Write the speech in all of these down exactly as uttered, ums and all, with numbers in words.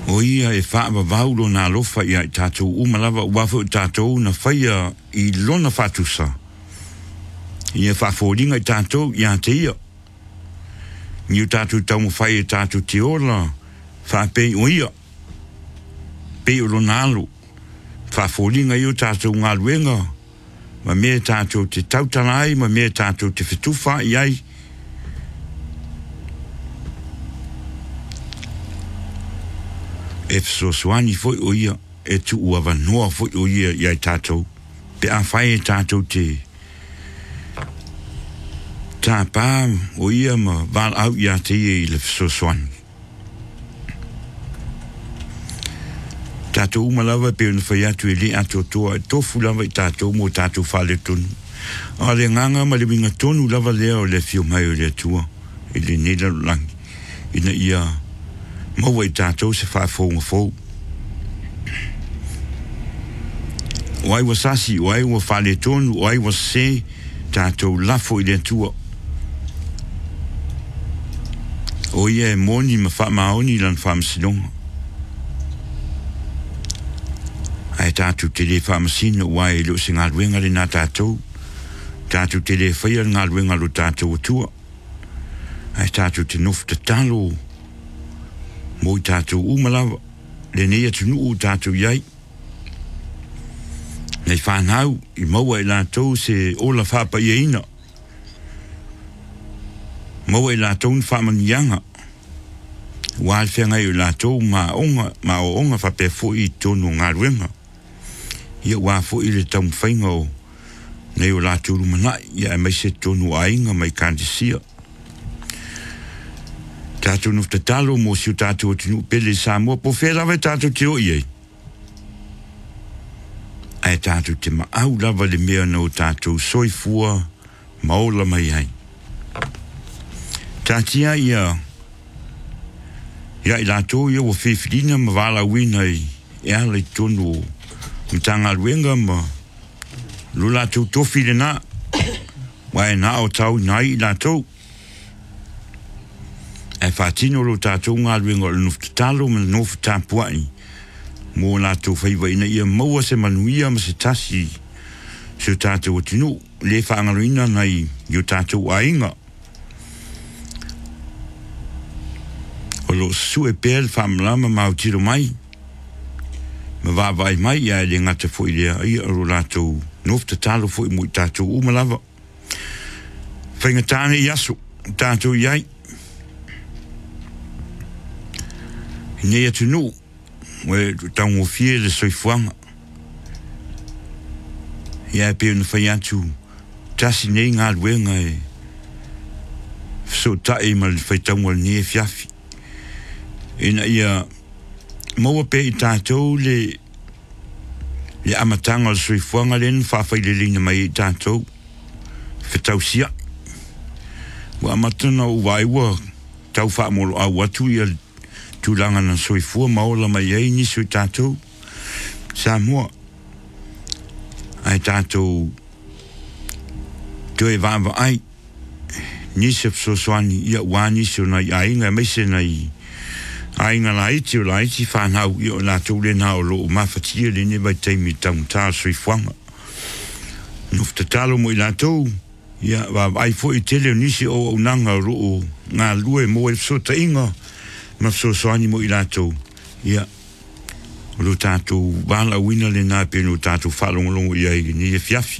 O ia e wha wa vaulo nā lofa ia i tātou umalawa wafu tātou na whaia i lona whatusa. Ia whawhoringa i tātou ia te ia. Niu tātou taumu whai i tātou te ola, whapei o ia. Pei o lona alu. Whawhoringa i o tātou ngā luenga. Ma mea tātou te tautalai, ma mea tātou te whituwha i ai. E fsoswani foi o ia, e tu uawa noa foi o ia i ai tātou. Pe a whai e tātou te tā pā o ia ma wal au i a te ia i le fsoswani. Tātou umalawa pe una whai atu e le ato toa e tofu lava i tātou mo tātou whale tonu. A le nganga ma le winga tonu lava lea o le fio mai o le atua. E le nela langi. Ina ia maua i tātou se whaafonga fōu. O ai wa sasi, o ai wa whale tonu, o ai wa se tātou lafo i le atua. O ia e moni ma wha maoni lan whaamasilonga. Ai tātou te le whaamasino o ai lo se ngā luenga le nā tātou. Tātou te le whaia ngā luenga lo tātou atua. Ai tātou te nofu te talo. Mo i tātou umalawa, le nei atu nuu o tātou iai. Nei whanau, i maua i lātou se ola whapa i eina. Maua i lātou ni whamanianga. Wāl whenga i lātou ma onga, ma o onga whape fo i tonu ngā ruenga. Ia wā fo i le taum whainga o nei o lātou rumanai, ia e mai se tonu ainga mai kāndisia. Tātou nufta talo mo siu tātou atinu pele Samoa po wherawe tātou te o iei. Ai tātou te maau lava le mea no tātou soifua maola mai ai. Tātia ia ia i lātou ia wa whewhirina ma wala wina i e ala i tonu mtanga ruenga ma lo lātou tofi le nā. Wai nā o tau nai i lātou. E whātino lo tātou ngā ruenga o nufta talo ma nofu tāpuai. Mō lātou whaiwa ina ia maua se manuia ma se tasi se tātou atinu. Le whaangaroina nei i o tātou ainga. O lo sue pēr whaamlama mau tiro mai. Ma wāwai mai ia e le ngata fo i lea ia o lo lātou nufta talo fo i mui tātou umalawa. Whaingatane i aso tātou iai. Nei atu nu, we tango fie le soifuanga. Ia e peo na whai atu, tasi nei ngā luenga e so tae ma le whai tango le nie fiafi. Ina ia maua pe i tātou le le amatanga le soifuanga le whawhai le lina mai i tātou whetau sia. Wa amatana u waiwa tau whaamolo au atu ia tūlanga na soifua maola mai ei niso i tātou Samoa. Ai tātou tue vāwa ai niso psosoani ia wā niso na i ainga meise na i ainga la iti o la iti whanau i o la tōle nā o lo o mawhatia le ne vai teimi tamu tā soifuanga. Nufta talo mo i la tōu ia wā ai fo i tele o nisi o o nanga ro o ngā lue mo e psota inga ma sosoani mo i lātou. Ia, lo tātou wala wina le nā pēno tātou whalongolongo i ai ni e fiafi.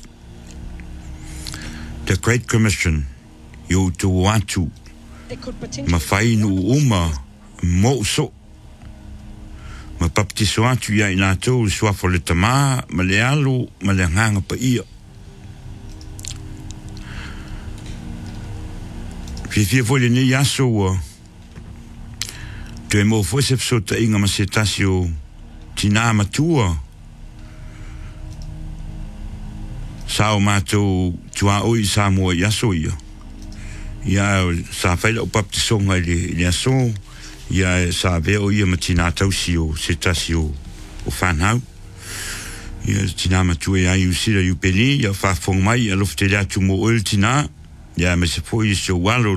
The Great Commission, i o tō atu, ma whainu uma mo so. Ma paptiso atu i ai lātou suafo le tamā, ma le alo, ma le nganga pa ia. Fifia fo le ne yaso wa, te mo fo se so ta inga ma se tasio tina matua sao mato tua oi sa mo ya so ia ia sa fa o baptiso ngai le le so ia sa ve o ia matina tau sio se tasio o fanau ia tina matua ia you see you peli ia fa fong mai ia lofte la tu mo ultina ia me se fo i so walo